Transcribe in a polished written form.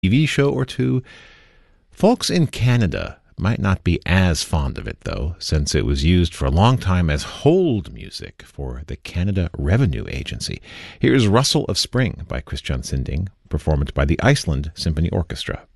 TV show or two. Folks in Canada might not be as fond of it, though, since it was used for a long time as hold music for the Canada Revenue Agency. Here's Russell of Spring by Christian Sinding, performed by the Iceland Symphony Orchestra.